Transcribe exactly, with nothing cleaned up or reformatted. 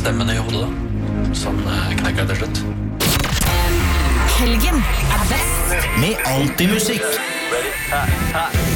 stemmen i hodet da, som knekker til slutt. Helgen er best. Med Alltid musikk. Ready? Ha, ha.